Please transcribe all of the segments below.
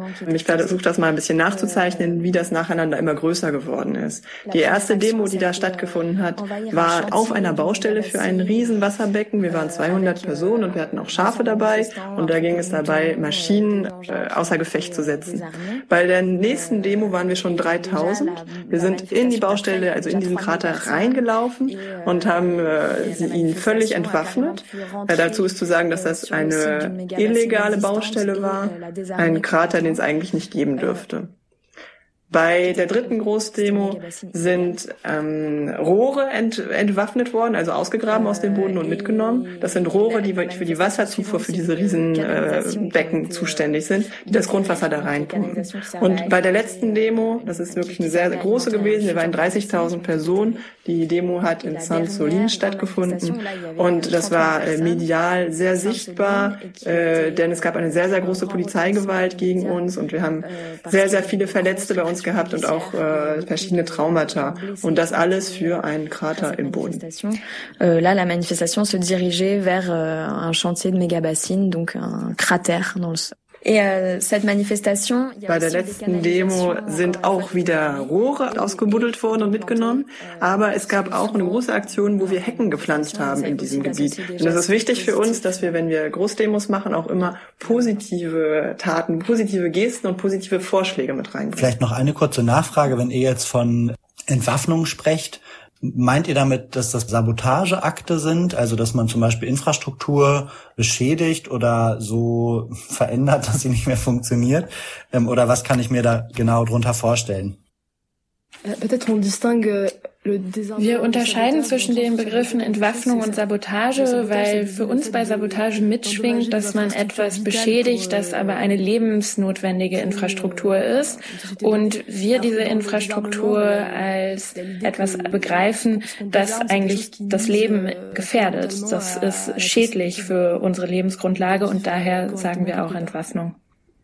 Ich versuche das mal ein bisschen nachzuzeichnen, wie das nacheinander immer größer geworden ist. Die erste Demo, die da stattgefunden hat, war auf einer Baustelle für ein Riesenwasserbecken. Wir waren 200 Personen und wir hatten auch Schafe dabei. Und da ging es dabei, Maschinen außer Gefecht zu setzen. Bei der nächsten Demo waren wir schon 3000. Wir sind in die Baustelle, also in diesen Krater reingelaufen und haben ihn völlig entwaffnet. Dazu ist zu sagen, dass das eine illegale Baustelle war, ein Krater, den es eigentlich nicht geben dürfte. Bei der dritten Großdemo sind Rohre entwaffnet worden, also ausgegraben aus dem Boden und mitgenommen. Das sind Rohre, die für die Wasserzufuhr für diese riesen Becken zuständig sind, die das Grundwasser da reinpumpen. Und bei der letzten Demo, das ist wirklich eine sehr, sehr große gewesen, wir waren 30.000 Personen. Die Demo hat in Sainte-Soline stattgefunden und das war medial sehr sichtbar, denn es gab eine sehr, sehr große Polizeigewalt gegen uns und wir haben sehr, sehr viele Verletzte bei uns gehabt und auch verschiedene Traumata. Und das alles für einen Krater im Boden. Là, la manifestation se dirigeait vers un chantier de méga-bassines, donc un cratère dans le sol. Bei der letzten Demo sind auch wieder Rohre ausgebuddelt worden und mitgenommen, aber es gab auch eine große Aktion, wo wir Hecken gepflanzt haben in diesem Gebiet. Und es ist wichtig für uns, dass wir, wenn wir Großdemos machen, auch immer positive Taten, positive Gesten und positive Vorschläge mit reinbringen. Vielleicht noch eine kurze Nachfrage, wenn ihr jetzt von Entwaffnung sprecht. Meint ihr damit, dass das Sabotageakte sind, also dass man zum Beispiel Infrastruktur beschädigt oder so verändert, dass sie nicht mehr funktioniert? Oder was kann ich mir da genau drunter vorstellen? Wir unterscheiden zwischen den Begriffen Entwaffnung und Sabotage, weil für uns bei Sabotage mitschwingt, dass man etwas beschädigt, das aber eine lebensnotwendige Infrastruktur ist und wir diese Infrastruktur als etwas begreifen, das eigentlich das Leben gefährdet. Das ist schädlich für unsere Lebensgrundlage und daher sagen wir auch Entwaffnung.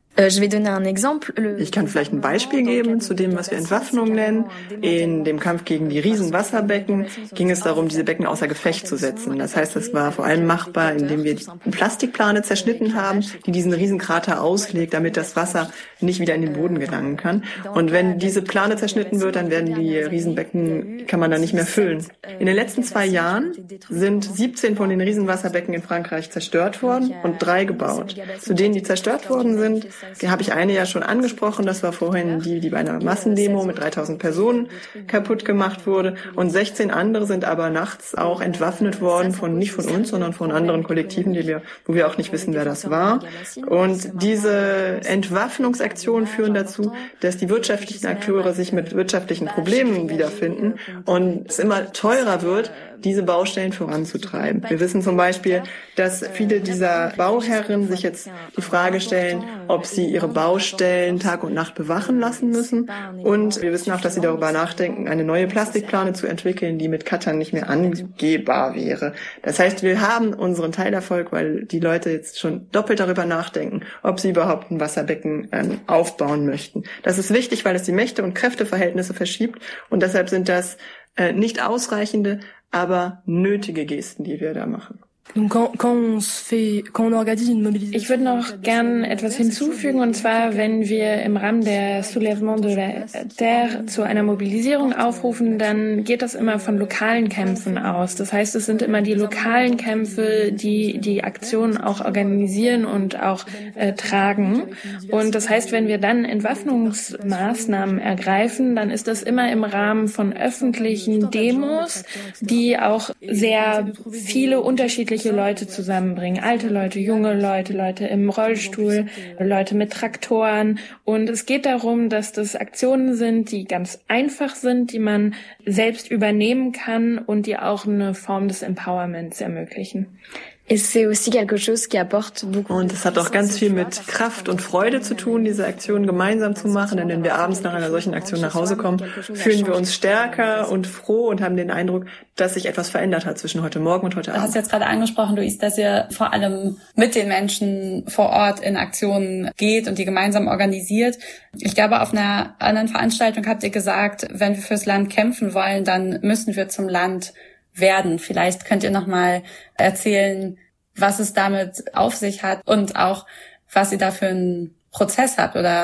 Ich kann vielleicht ein Beispiel geben zu dem, was wir Entwaffnung nennen. In dem Kampf gegen die Riesenwasserbecken ging es darum, diese Becken außer Gefecht zu setzen. Das heißt, es war vor allem machbar, indem wir die Plastikplane zerschnitten haben, die diesen Riesenkrater auslegt, damit das Wasser nicht wieder in den Boden gelangen kann. Und wenn diese Plane zerschnitten wird, dann werden die Riesenbecken, kann man dann nicht mehr füllen. In den letzten 2 Jahren sind 17 von den Riesenwasserbecken in Frankreich zerstört worden und 3 gebaut. Zu denen, die zerstört worden sind, habe ich eine ja schon angesprochen, das war vorhin die bei einer Massendemo mit 3000 Personen kaputt gemacht wurde und 16 andere sind aber nachts auch entwaffnet worden, nicht von uns, sondern von anderen Kollektiven, wo wir auch nicht wissen, wer das war. Und diese Entwaffnungsaktionen führen dazu, dass die wirtschaftlichen Akteure sich mit wirtschaftlichen Problemen wiederfinden und es immer teurer wird, diese Baustellen voranzutreiben. Wir wissen zum Beispiel, dass viele dieser Bauherren sich jetzt die Frage stellen, ob sie ihre Baustellen Tag und Nacht bewachen lassen müssen. Und wir wissen auch, dass sie darüber nachdenken, eine neue Plastikplane zu entwickeln, die mit Cuttern nicht mehr angehbar wäre. Das heißt, wir haben unseren Teilerfolg, weil die Leute jetzt schon doppelt darüber nachdenken, ob sie überhaupt ein Wasserbecken aufbauen möchten. Das ist wichtig, weil es die Mächte- und Kräfteverhältnisse verschiebt. Und deshalb sind das nicht ausreichende, aber nötige Gesten, die wir da machen. Ich würde noch gern etwas hinzufügen, und zwar, wenn wir im Rahmen der Soulèvement de la Terre zu einer Mobilisierung aufrufen, dann geht das immer von lokalen Kämpfen aus. Das heißt, es sind immer die lokalen Kämpfe, die die Aktionen auch organisieren und auch tragen. Und das heißt, wenn wir dann Entwaffnungsmaßnahmen ergreifen, dann ist das immer im Rahmen von öffentlichen Demos, die auch sehr viele unterschiedliche Leute zusammenbringen. Alte Leute, junge Leute, Leute im Rollstuhl, Leute mit Traktoren. Und es geht darum, dass das Aktionen sind, die ganz einfach sind, die man selbst übernehmen kann und die auch eine Form des Empowerments ermöglichen. Und es hat auch ganz viel mit Kraft und Freude zu tun, diese Aktion gemeinsam zu machen. Denn wenn wir abends nach einer solchen Aktion nach Hause kommen, fühlen wir uns stärker und froh und haben den Eindruck, dass sich etwas verändert hat zwischen heute Morgen und heute Abend. Du hast jetzt gerade angesprochen, Luis, dass ihr vor allem mit den Menschen vor Ort in Aktionen geht und die gemeinsam organisiert. Ich glaube, auf einer anderen Veranstaltung habt ihr gesagt, wenn wir fürs Land kämpfen wollen, dann müssen wir zum Land werden. Vielleicht könnt ihr noch mal erzählen, was es damit auf sich hat und auch, was ihr da für einen Prozess habt oder